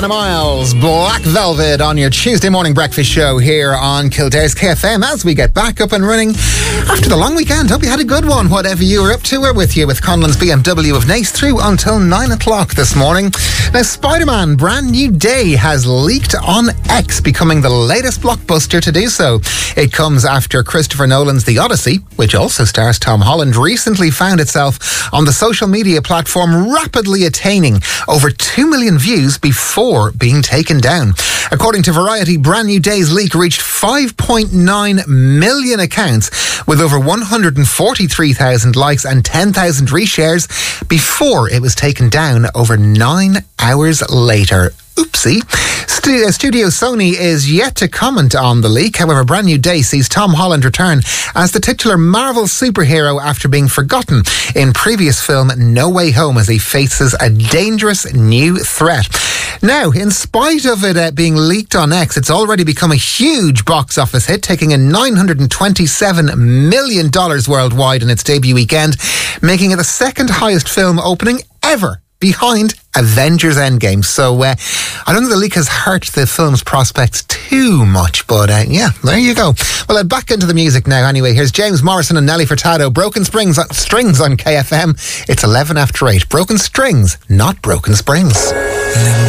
Hannah Miles, Black Velvet on your Tuesday morning breakfast show here on Kildare's KFM as we get back up and running after the long weekend. Hope you had a good one. Whatever you were up to, we're with you with Conlon's BMW of Naas through until 9 o'clock this morning. Now, Spider-Man Brand New Day has leaked on X, becoming the latest blockbuster to do so. It comes after Christopher Nolan's The Odyssey, which also stars Tom Holland, recently found itself on the social media platform, rapidly attaining over 2 million views before being taken down. According to Variety, Brand New Day's leak reached 5.9 million accounts with over 143,000 likes and 10,000 reshares before it was taken down over 9 hours later. Oopsie. Studio Sony is yet to comment on the leak. However, Brand New Day sees Tom Holland return as the titular Marvel superhero after being forgotten in previous film No Way Home as he faces a dangerous new threat. Now, in spite of it being leaked on X, it's already become a huge box office hit, taking in $927 million worldwide in its debut weekend, making it the second highest film opening ever, behind Avengers Endgame. So I don't think the leak has hurt the film's prospects too much, but yeah, there you go. Well, back into the music now anyway. Here's James Morrison and Nelly Furtado, Broken Strings on KFM. It's 11 after 8. Broken Strings, not Broken Springs.